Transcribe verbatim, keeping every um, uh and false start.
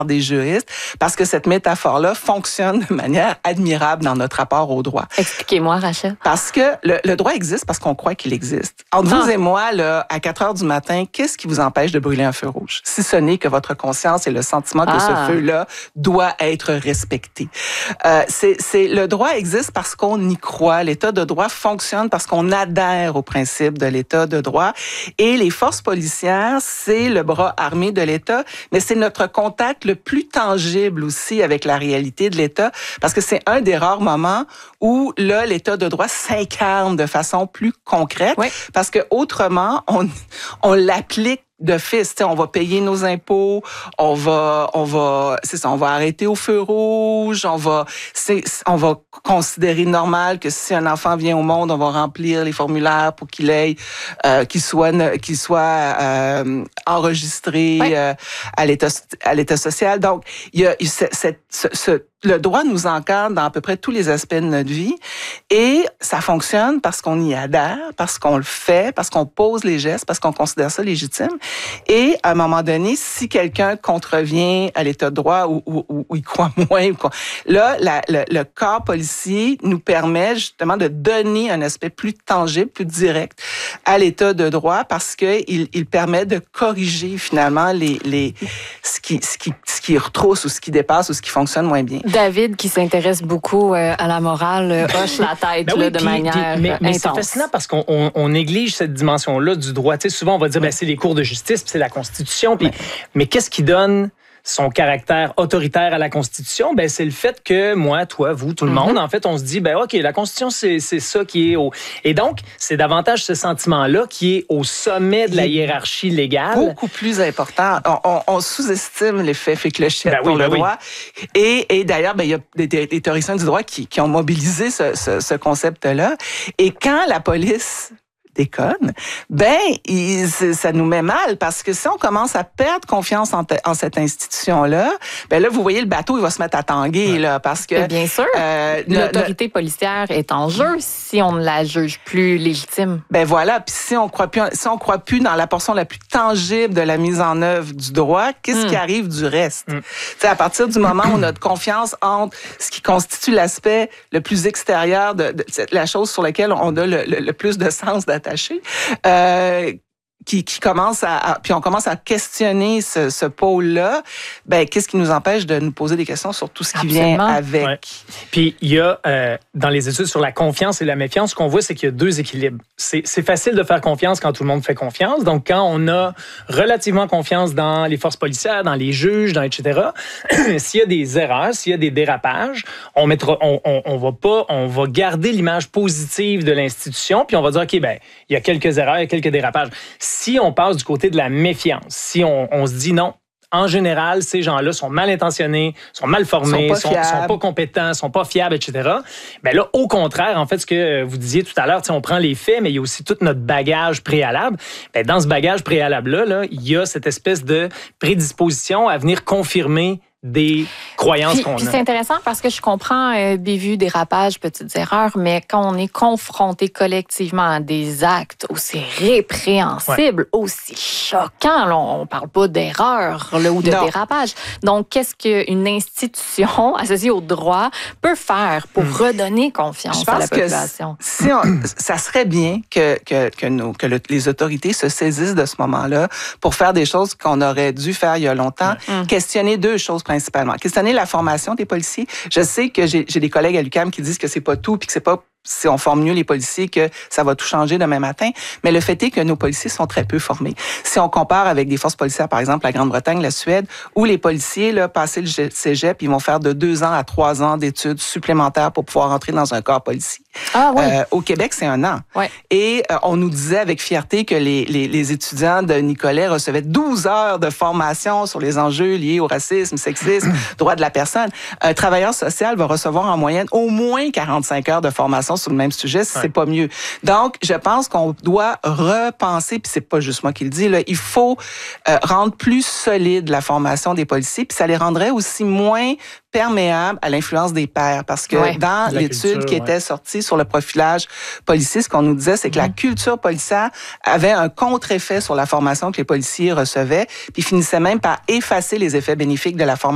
des juristes, parce que cette métaphore-là fonctionne de manière admirable dans notre rapport au droit. Expliquez-moi, Rachel. Parce que le, le droit existe parce qu'on croit qu'il existe. Entre ah. vous et moi, là, à quatre heures du matin, qu'est-ce qui vous empêche de brûler un feu rouge? Si ce n'est que votre conscience et le sentiment que ah. ce feu-là doit être respecté. Euh, c'est, c'est, le droit existe parce qu'on y croit. L'État de droit fonctionne parce qu'on adhère au principe de l'État de droit. Et les forces policières, c'est le bras armé de l'État, mais c'est notre contact le plus tangible aussi avec la réalité de l'État, parce que c'est un des rares moments où là, l'État de droit s'incarne de façon plus concrète, oui. parce que autrement, on, on l'applique d'office. On va payer nos impôts, on va, on va, c'est ça, on va arrêter au feu rouge, on va, c'est, on va considérer normal que si un enfant vient au monde, on va remplir les formulaires pour qu'il aille, euh, qu'il soit, qu'il soit euh, enregistré oui. euh, à l'état, à l'état social. Donc, il y a cette, cette, ce, ce le droit nous encadre dans à peu près tous les aspects de notre vie et ça fonctionne parce qu'on y adhère, parce qu'on le fait, parce qu'on pose les gestes, parce qu'on considère ça légitime. Et à un moment donné, si quelqu'un contrevient à l'état de droit ou, ou, ou, ou il croit moins, ou quoi, là, la, le, le corps policier nous permet justement de donner un aspect plus tangible, plus direct à l'état de droit parce que il, il permet de corriger finalement les, les, ce qui, ce qui, ce qui retrousse ou ce qui dépasse ou ce qui fonctionne moins bien. David, qui s'intéresse beaucoup euh, à la morale, euh, hoche la tête ben là, oui, de puis, manière puis, mais, mais intense. C'est fascinant parce qu'on on, on néglige cette dimension-là du droit. Tu sais, souvent, on va dire ben, c'est les cours de justice, puis c'est la Constitution. Puis, ouais. Mais qu'est-ce qui donne son caractère autoritaire à la Constitution? Ben, c'est le fait que moi, toi, vous, tout le monde, mm-hmm. en fait, on se dit, ben, OK, la Constitution, c'est, c'est ça qui est au... Et donc, c'est davantage ce sentiment-là qui est au sommet de la hiérarchie légale. Beaucoup plus important. On, on, on sous-estime l'effet Ficlechette ben oui, pour ben le oui. droit. Et, et d'ailleurs, ben, il y a des, des, des théoriciens du droit qui, qui ont mobilisé ce, ce, ce concept-là. Et quand la police déconne, ben il, ça nous met mal parce que si on commence à perdre confiance en, te, en cette institution-là, ben là, vous voyez, le bateau, il va se mettre à tanguer, ouais. là, parce que... Bien sûr, euh, l'autorité le, policière est en jeu si on ne la juge plus légitime. Ben voilà, puis si on croit plus, si on croit plus dans la portion la plus tangible de la mise en œuvre du droit, qu'est-ce mm. qui arrive du reste? Mm. T'sais, à partir du moment où notre confiance entre ce qui constitue l'aspect le plus extérieur de, de, de la chose sur laquelle on a le, le, le plus de sens d'attaché, Euh, qui, qui commence à, à... Puis on commence à questionner ce, ce pôle-là, ben qu'est-ce qui nous empêche de nous poser des questions sur tout ce qui Absolument. Vient avec? Ouais. Puis il y a, euh, dans les études sur la confiance et la méfiance, ce qu'on voit, c'est qu'il y a deux équilibres. C'est, c'est facile de faire confiance quand tout le monde fait confiance. Donc, quand on a relativement confiance dans les forces policières, dans les juges, dans et cetera, s'il y a des erreurs, s'il y a des dérapages, on mettra, on, on, on va pas, on va garder l'image positive de l'institution, puis on va dire, OK, ben il y a quelques erreurs, il y a quelques dérapages. Si on passe du côté de la méfiance, si on, on se dit non, en général, ces gens-là sont mal intentionnés, sont mal formés, sont pas, sont, sont pas compétents, sont pas fiables, et cetera. Ben là, au contraire, en fait, ce que vous disiez tout à l'heure, on prend les faits, mais il y a aussi tout notre bagage préalable. Ben, dans ce bagage préalable-là, là, il y a cette espèce de prédisposition à venir confirmer des croyances puis, qu'on puis a. C'est intéressant parce que je comprends euh, bévues, dérapages, petites erreurs, mais quand on est confronté collectivement à des actes aussi répréhensibles, ouais. aussi choquants, là, on parle pas d'erreur là, ou de non. dérapage. Donc, qu'est-ce qu'une institution associée au droit peut faire pour hmm. redonner confiance à la population? Que si on, ça serait bien que, que, que, nos, que le, les autorités se saisissent de ce moment-là pour faire des choses qu'on aurait dû faire il y a longtemps. Hmm. Questionner deux choses principalement. Questionner la formation des policiers. Je sais que j'ai, j'ai des collègues à l'U Q A M qui disent que c'est pas tout puis que c'est pas si on forme mieux les policiers que ça va tout changer demain matin. Mais le fait est que nos policiers sont très peu formés. Si on compare avec des forces policières, par exemple, la Grande-Bretagne, la Suède, où les policiers, là, passé le cégep, ils vont faire de deux ans à trois ans d'études supplémentaires pour pouvoir entrer dans un corps policier. Ah oui. Euh, au Québec, c'est un an. Ouais. Et euh, on nous disait avec fierté que les, les, les étudiants de Nicolet recevaient douze heures de formation sur les enjeux liés au racisme, sexisme, droits de la personne. Un travailleur social va recevoir en moyenne au moins quarante-cinq heures de formation sur le même sujet, si ouais. c'est pas mieux. Donc, je pense qu'on doit repenser, puis c'est pas juste moi qui le dis, là, il faut euh, rendre plus solide la formation des policiers, puis ça les rendrait aussi moins perméables à l'influence des pairs. Parce que ouais. dans la l'étude culture, qui ouais. était sortie sur le profilage policier, ce qu'on nous disait, c'est que mmh. la culture policière avait un contre-effet sur la formation que les policiers recevaient, puis finissait même par effacer les effets bénéfiques de la formation